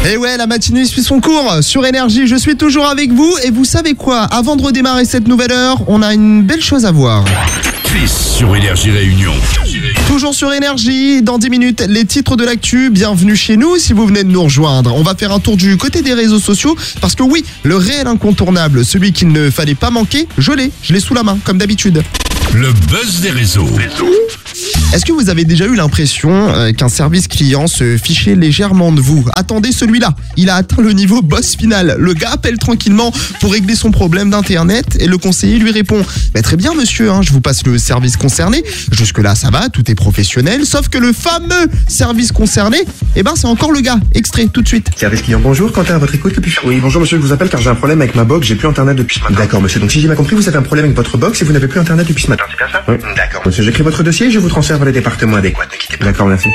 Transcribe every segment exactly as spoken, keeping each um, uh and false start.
Et ouais, la matinée suit son cours sur Énergie. Je suis toujours avec vous et vous savez quoi? Avant de redémarrer cette nouvelle heure, on a une belle chose à voir. Chris sur Énergie Réunion. Toujours sur Énergie, dans dix minutes, les titres de l'actu. Bienvenue chez nous si vous venez de nous rejoindre. On va faire un tour du côté des réseaux sociaux parce que oui, le réel incontournable, celui qu'il ne fallait pas manquer, je l'ai, je l'ai sous la main, comme d'habitude. Le buzz des réseaux. Est-ce que vous avez déjà eu l'impression euh, qu'un service client se fichait légèrement de vous? Attendez, celui-là, il a atteint le niveau boss final. Le gars appelle tranquillement pour régler son problème d'internet et le conseiller lui répond bah, « Très bien monsieur, hein, je vous passe le service concerné. Jusque-là ça va, tout est professionnel. » Sauf que le fameux service concerné, eh ben c'est encore le gars. Extrait tout de suite. Service client, bonjour, Quentin à votre écoute, que puis-je faire? Oui, bonjour monsieur, je vous appelle car j'ai un problème avec ma box, j'ai plus internet depuis ce matin. D'accord monsieur, donc si j'ai bien compris, vous avez un problème avec votre box et vous n'avez plus internet depuis ce matin, C'est bien ça? Oui. D'accord. Monsieur, j'écris votre dossier et je vous transfère vers les départements adéquats. Ne quittez pas. D'accord, merci.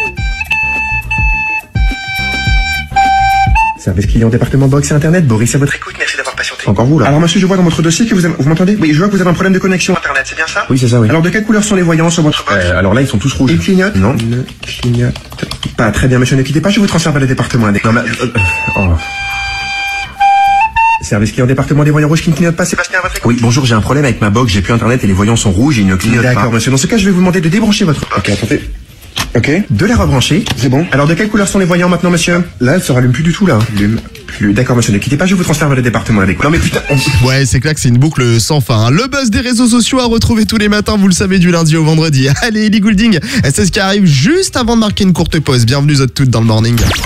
Service client, département box et internet, Boris à votre écoute. Écoute, merci d'avoir patienté. Encore vous là. Alors monsieur, je vois dans votre dossier que vous avez... Vous m'entendez? Oui, je vois que vous avez un problème de connexion. Internet, c'est bien ça? Oui, c'est ça, oui. Alors de quelle couleur sont les voyants sur votre box? Euh, Alors là, ils sont tous rouges. Ils clignotent? Non. Ne clignotent pas. Très bien, monsieur, ne quittez pas, je vous transfère vers les départements adéquats. Non, mais... euh, euh, Oh. Service client, département des voyants rouges qui ne clignotent pas, c'est pas... Sébastien à votre écoute. Oui, bonjour, j'ai un problème avec ma box, j'ai plus internet et les voyants sont rouges et ils ne clignotent pas. D'accord, monsieur, dans ce cas, je vais vous demander de débrancher votre box. Ok, attendez. Ok. De la rebrancher. C'est bon. Alors de quelle couleur sont les voyants maintenant, monsieur? Là, elle se rallume plus du tout, là. Allume plus. D'accord, monsieur, ne quittez pas, je vous transfère vers le département adéquat. Non, mais putain... Ouais, c'est clair que c'est une boucle sans fin. Le buzz des réseaux sociaux à retrouver tous les matins, vous le savez, du lundi au vendredi. Allez, Ellie Goulding, c'est ce qui arrive juste avant de marquer une courte pause. Bienvenue à toutes dans le morning.